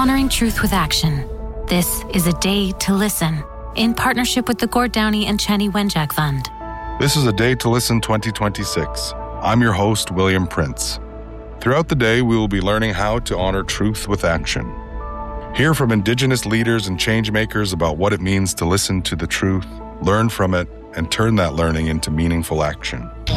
Honoring Truth with Action. This is a day to listen, in partnership with the Gord Downie and Chenny Wenjack Fund. This is A Day to Listen 2026. I'm your host, William Prince. Throughout the day, we will be learning how to honor truth with action. Hear from Indigenous leaders and changemakers about what it means to listen to the truth, learn from it, and turn that learning into meaningful action.